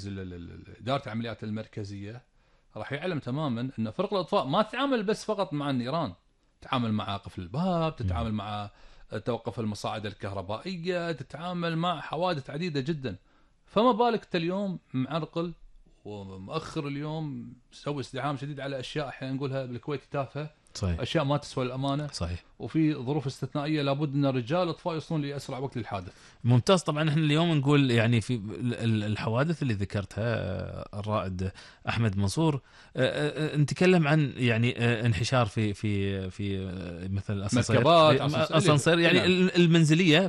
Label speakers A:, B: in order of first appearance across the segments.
A: مركز إدارة العمليات المركزية راح يعلم تماما أن فرق الإطفاء ما تتعامل بس فقط مع النيران، تتعامل مع قفل الباب، تتعامل مع توقف المصاعد الكهربائية، تتعامل مع حوادث عديدة جدا. فما بالك أنت اليوم معرقل ومؤخر اليوم تسوي ازدحام شديد على أشياء أحيانا نقولها بالكويت تافهة،
B: صحيح.
A: أشياء ما تسوى الأمانة.
B: صحيح.
A: وفي ظروف استثنائية لابد أن الرجال الأطفاء يوصلون لأسرع وقت للحادث.
B: ممتاز. طبعا احنا اليوم نقول يعني في الحوادث اللي ذكرتها الرائد احمد منصور، نتكلم عن يعني انحشار في مثل الاسانسير يعني المنزليه،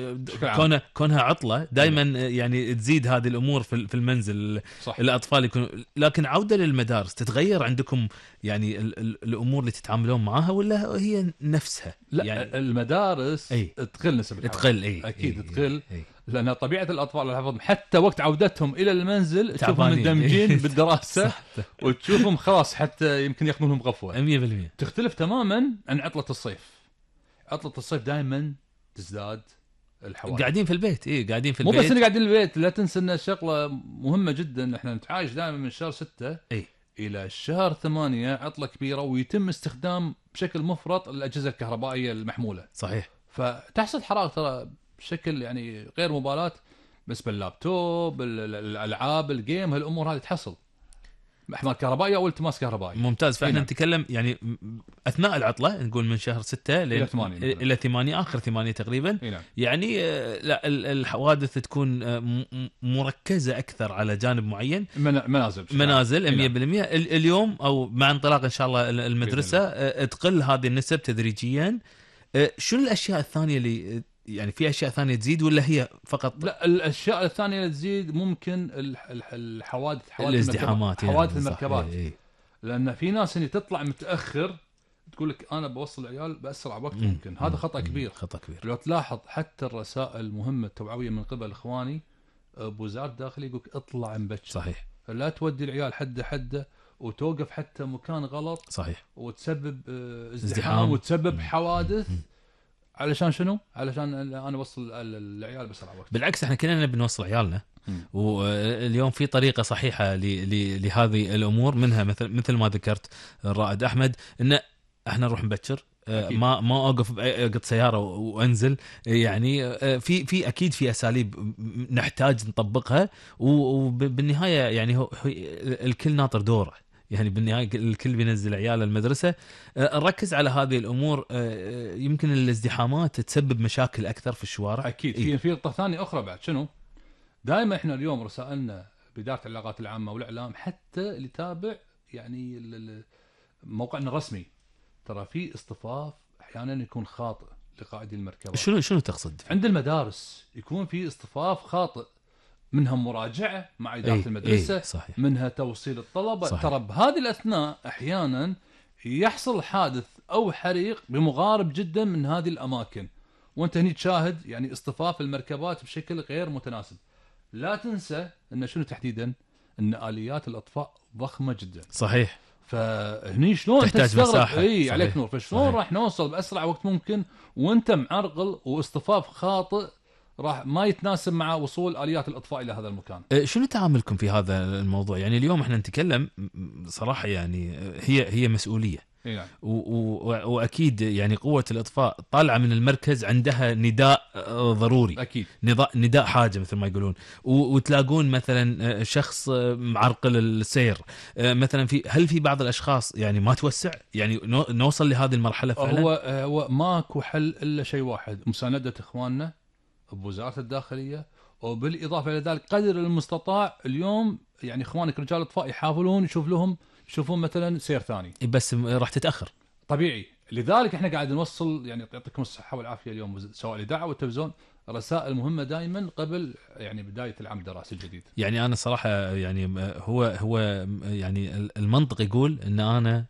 B: كونها عطله دائما يعني تزيد هذه الامور في المنزل. صح. الاطفال يكونوا، لكن عوده للمدارس تتغير عندكم يعني الامور اللي تتعاملون معها ولا هي نفسها؟
A: لا
B: يعني
A: المدارس تقل نسبة
B: تقل.
A: اكيد تقل. لأن طبيعة الأطفال الحفظ حتى وقت عودتهم إلى المنزل تشوفهم مندمجين بالدراسة وتشوفهم خلاص حتى يمكن ياخذون لهم غفوة
B: 100%.
A: تختلف تماما عن عطلة الصيف. عطلة الصيف دائما تزداد الحوادث.
B: قاعدين في البيت. قاعدين في
A: البيت.
B: البيت.
A: مو بس قاعدين في البيت، لا تنسى أن شغلة مهمة جدا. احنا نتعايش دائما من شهر 6 إلى شهر 8 عطلة كبيرة، ويتم استخدام بشكل مفرط الأجهزة الكهربائية المحمولة.
B: صحيح.
A: فتحصل حرائق ترى بشكل يعني غير مبالاة، بس باللابتوب، الألعاب، الجيم، هالأمور هذه تحصل محمول كهربائي أو التماس كهربائي.
B: ممتاز. فإحنا نتكلم يعني أثناء العطلة نقول من شهر 6 إلى 8 آخر 8 تقريبا. يعني لا الحوادث تكون مركزة أكثر على جانب معين. منازل 100%. اليوم أو مع انطلاق إن شاء الله المدرسة تقل هذه النسب تدريجيا. شو الأشياء الثانية اللي يعني في أشياء ثانية تزيد ولا هي فقط؟
A: لا الأشياء الثانية اللي تزيد ممكن الحوادث
B: الازدحامات،
A: حوادث المركبات. لأن في ناس اللي تطلع متأخر تقول لك أنا بوصل العيال بأسرع وقت ممكن. هذا خطأ كبير. لو تلاحظ حتى الرسائل المهمة التوعوية من قبل إخواني بوزارة الداخلية يقولك اطلع مبكر.
B: صحيح.
A: لا تودي العيال حده وتوقف حتى مكان غلط.
B: صحيح.
A: وتسبب ازدحام وتسبب حوادث. علشان شنو؟ علشان انا اوصل العيال بسرعه وقت.
B: بالعكس احنا كلنا نبي نوصل عيالنا. واليوم في طريقه صحيحه لهذه الامور، منها مثل ما ذكرت الرائد احمد ان احنا نروح مبكر. ما اوقف اقط سياره وانزل. يعني في اكيد في اساليب نحتاج نطبقها، وبالنهايه يعني الكل ناطر دوره. يعني بالنهاية الكل بينزل عيال المدرسة. نركز على هذه الأمور. يمكن الازدحامات تسبب مشاكل أكثر في الشوارع.
A: أكيد. في نقطة ثانية أخرى بعد شنو؟ دائما إحنا اليوم رسائلنا بإدارة العلاقات العامة والإعلام حتى اللي تابع يعني موقعنا الرسمي، ترى في اصطفاف أحيانا يكون خاطئ لقائدي المركبات.
B: شنو تقصد؟
A: عند المدارس يكون في اصطفاف خاطئ، منها مراجعة مع إدارة المدرسة.
B: صحيح.
A: منها توصيل الطلبة. ترى بهذه الأثناء أحيانا يحصل حادث أو حريق بمغارب جدا من هذه الأماكن، وانت هني تشاهد يعني اصطفاف المركبات بشكل غير متناسب. لا تنسى أن شنو تحديدا أن آليات الإطفاء ضخمة جدا.
B: صحيح.
A: فهني شلون
B: تحتاج مساحة.
A: عليك نور. فشلون راح نوصل بأسرع وقت ممكن وانت معرقل واصطفاف خاطئ راح ما يتناسب مع وصول آليات الإطفاء إلى هذا المكان.
B: شنو تعاملكم في هذا الموضوع؟ يعني اليوم احنا نتكلم صراحة يعني هي مسؤولية.
A: يعني.
B: وأكيد يعني قوة الإطفاء طالعة من المركز عندها نداء ضروري.
A: أكيد.
B: نداء حاجة مثل ما يقولون. وتلاقون مثلا شخص معرقل السير مثلا. هل في بعض الأشخاص يعني ما توسع يعني نوصل لهذه المرحلة فعلا؟
A: هو ماكو حل إلا شيء واحد، مساندة إخواننا بوزارة الداخلية. وبالإضافة إلى ذلك قدر المستطاع اليوم يعني إخوانك رجال الإطفاء يحاولون يشوفون مثلا سير ثاني،
B: بس راح تتأخر
A: طبيعي. لذلك احنا قاعد نوصل يعني يعطيكم الصحة والعافية اليوم سواء الإذاعة والتلفزيون رسائل مهمة دائما قبل يعني بداية العام الدراسي الجديد.
B: يعني أنا صراحة يعني هو يعني المنطق يقول إن أنا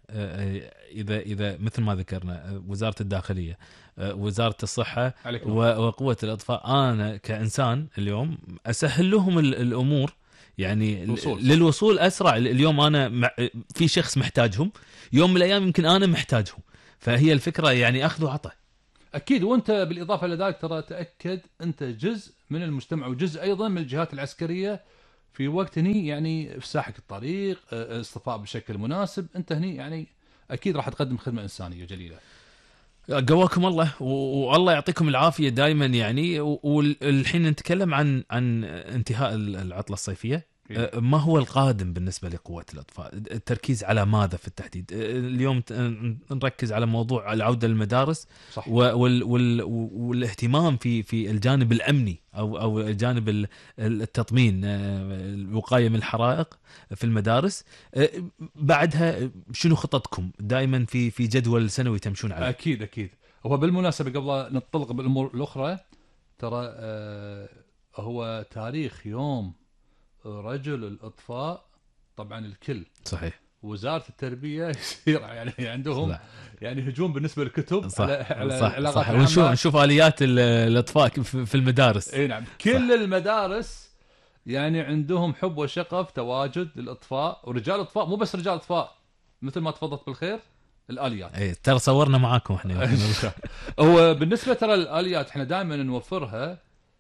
B: إذا مثل ما ذكرنا وزارة الداخلية وزارة الصحة وقوة الإطفاء، أنا كإنسان اليوم أسهل لهم الأمور يعني للوصول أسرع. اليوم أنا في شخص محتاجهم، يوم من الأيام يمكن أنا محتاجهم. فهي الفكرة يعني أخذ وعطى.
A: أكيد. وأنت بالإضافة إلى ذلك ترى تأكد أنت جزء من المجتمع وجزء أيضا من الجهات العسكرية في وقت هني يعني افساحك الطريق، اصطفاء بشكل مناسب، انت هني يعني اكيد راح تقدم خدمه انسانيه جليله.
B: قواكم الله والله يعطيكم العافيه دائما يعني. والحين نتكلم عن انتهاء العطله الصيفيه. ما هو القادم بالنسبه لقوه الاطفاء؟ التركيز على ماذا في التحديد؟ اليوم نركز على موضوع العوده للمدارس،
A: صح.
B: والاهتمام في الجانب الامني او الجانب التطمين، الوقايه من الحرائق في المدارس. بعدها شنو خططكم دائما في جدول سنوي تمشون عليه؟
A: اكيد. هو بالمناسبه قبل ننطلق بالامور الاخرى، ترى هو تاريخ يوم رجل الاطفاء طبعا الكل
B: صحيح.
A: وزاره التربيه يصير يعني عندهم
B: صح.
A: يعني هجوم بالنسبه للكتب
B: صح.
A: على
B: صح.
A: العلاقات
B: صح.
A: العامه.
B: ونشوف اليات الاطفاء في المدارس.
A: اي نعم، كل المدارس يعني عندهم حب وشغف تواجد للاطفاء ورجال الاطفاء، مو بس رجال اطفاء مثل ما تفضلت بالخير، الاليات.
B: اي ترى صورنا معاكم احنا.
A: هو بالنسبه ترى الاليات احنا دائما نوفرها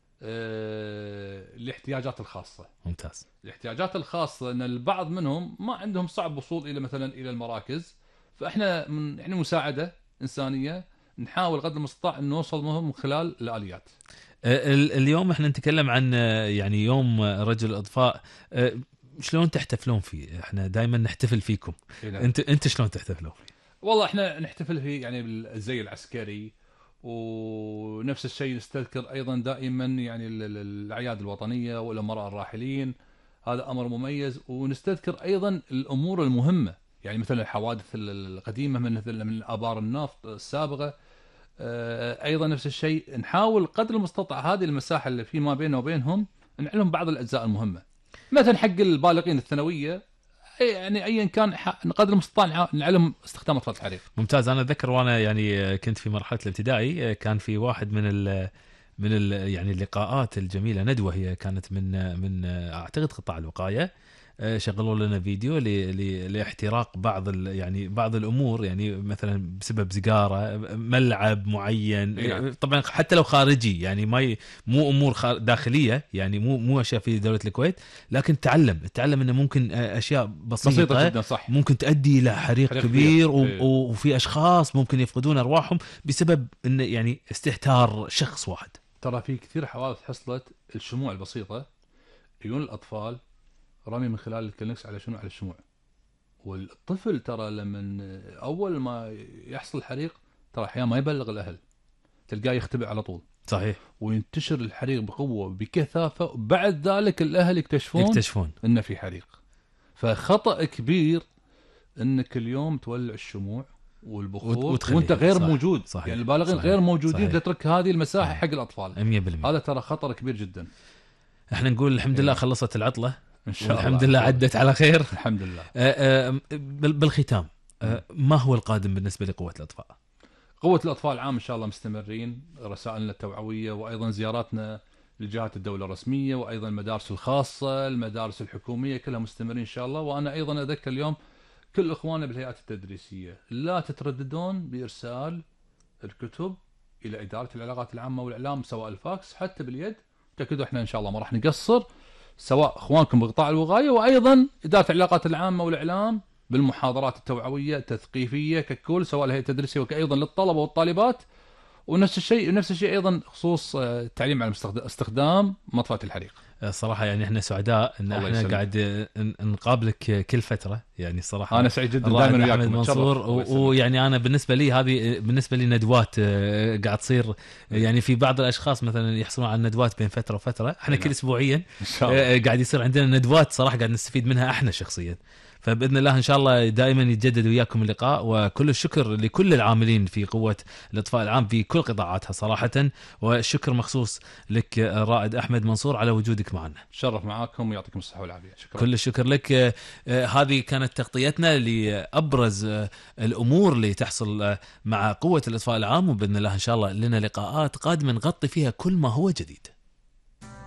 A: الاحتياجات الخاصه.
B: ممتاز.
A: الاحتياجات الخاصه ان البعض منهم ما عندهم صعب وصول الى مثلا الى المراكز، فاحنا من يعني مساعده انسانيه نحاول قدر المستطاع ان نوصل لهم من خلال الاليات.
B: اليوم احنا نتكلم عن يعني يوم رجل الاطفاء. شلون تحتفلون فيه؟ احنا دائما نحتفل فيكم. انت شلون تحتفلون فيه؟
A: والله احنا نحتفل فيه يعني بالزي العسكري، ونفس الشيء نستذكر ايضا دائما يعني الاعياد الوطنيه والامراء الراحلين، هذا امر مميز. ونستذكر ايضا الامور المهمه يعني مثل الحوادث القديمه من ابار النفط السابقه. ايضا نفس الشيء نحاول قدر المستطاع هذه المساحه اللي في ما بيننا وبينهم نعلم بعض الاجزاء المهمه، مثلا حق البالغين الثانويه يعني ايا كان قدر المستطاع نعلم استخدام اطفال الحريق.
B: ممتاز. انا اتذكر وانا يعني كنت في مرحله الابتدائي، كان في واحد من يعني اللقاءات الجميله، ندوه هي كانت من اعتقد قطاع الوقايه. شغلوا لنا فيديو لاحتراق يعني بعض الامور، يعني مثلا بسبب سيجاره، ملعب معين.
A: يعني.
B: طبعا حتى لو خارجي يعني مو امور داخليه، يعني مو اشياء في دوله الكويت، لكن تعلم انه ممكن اشياء بسيطه
A: جدا صح.
B: ممكن تؤدي الى حريق كبير. وفي اشخاص ممكن يفقدون ارواحهم بسبب انه يعني استهتار شخص واحد.
A: ترى في كثير حوادث حصلت الشموع البسيطه، يجون الاطفال رمي من خلال الكلينكس على شنو؟ على الشموع. والطفل ترى لما اول ما يحصل حريق ترى احيانا ما يبلغ الاهل، تلقاه يختبئ على طول.
B: صحيح.
A: وينتشر الحريق بقوه بكثافه، وبعد ذلك الاهل يكتشفون انه في حريق. فخطأ كبير انك اليوم تولع الشموع والبخور وانت غير موجود.
B: صحيح.
A: يعني البالغين غير موجودين، تترك هذه المساحه
B: صحيح.
A: حق الاطفال
B: 100%.
A: هذا ترى خطر كبير جدا.
B: احنا نقول الحمد لله خلصت العطله
A: ان شاء الله،
B: الحمد لله عدت على خير
A: الحمد لله.
B: بالختام، ما هو القادم بالنسبه لقوه الاطفاء؟
A: قوه الاطفال عام ان شاء الله مستمرين، رسائلنا التوعويه وايضا زياراتنا لجهات الدوله الرسميه، وايضا المدارس الخاصه، المدارس الحكوميه، كلها مستمرين ان شاء الله. وانا ايضا اذكر اليوم كل اخواننا بالهيئات التدريسيه لا تترددون بارسال الكتب الى اداره العلاقات العامه والاعلام، سواء الفاكس حتى باليد. تاكدوا احنا ان شاء الله ما راح نقصر، سواء اخوانكم بقطاع الوقايه وايضا اداره العلاقات العامه والاعلام بالمحاضرات التوعويه التثقيفيه ككل، سواء الهيئه التدريسيه وايضا للطلبه والطالبات. ونفس الشيء ايضا خصوص التعليم على استخدام مطفاه الحريق.
B: الصراحه يعني احنا سعداء ان احنا قاعد نقابلك كل فتره، يعني الصراحه
A: انا سعيد جدا دائما وياكم
B: منصور. ويعني انا بالنسبه لي هذه بالنسبه لي ندوات قاعد تصير، يعني في بعض الاشخاص مثلا يحصلون على الندوات بين فتره وفتره، احنا كل اسبوعيا قاعد يصير عندنا ندوات صراحه قاعد نستفيد منها احنا شخصيا. فباذن الله ان شاء الله دائما يتجدد وياكم اللقاء. وكل الشكر لكل العاملين في قوه الاطفاء العام في كل قطاعاتها صراحه، والشكر مخصوص لك رائد احمد منصور على وجودك معنا.
A: شرف معاكم ويعطيكم الصحه والعافيه. شكرا.
B: كل الشكر لك. هذه كانت تغطيتنا لابرز الامور اللي تحصل مع قوه الاطفاء العام، وباذن الله ان شاء الله لنا لقاءات قادمه نغطي فيها كل ما هو جديد.